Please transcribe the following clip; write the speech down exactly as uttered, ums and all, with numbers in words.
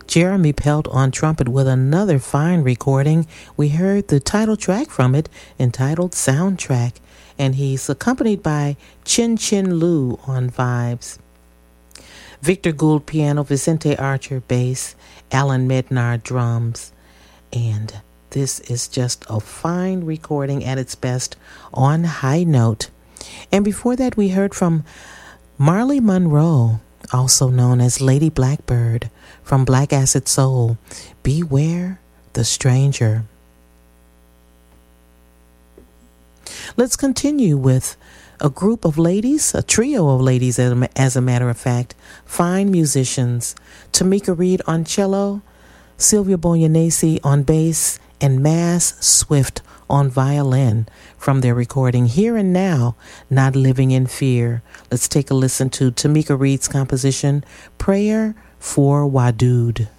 Jeremy Pelt on trumpet with another fine recording. We heard the title track from it entitled Soundtrack, and he's accompanied by Chin Chin Lu on vibes. Victor Gould piano, Vicente Archer bass, Alan Mednar drums, and this is just a fine recording at its best on High Note. And before that, we heard from Marley Monroe, also known as Lady Blackbird, from Black Acid Soul, Beware the Stranger. Let's continue with a group of ladies, a trio of ladies as a matter of fact, fine musicians. Tamika Reed on cello, Sylvia Boglianese on bass, and Mass Swift on violin from their recording Here and Now, Not Living in Fear. Let's take a listen to Tamika Reed's composition, Prayer for Wadud.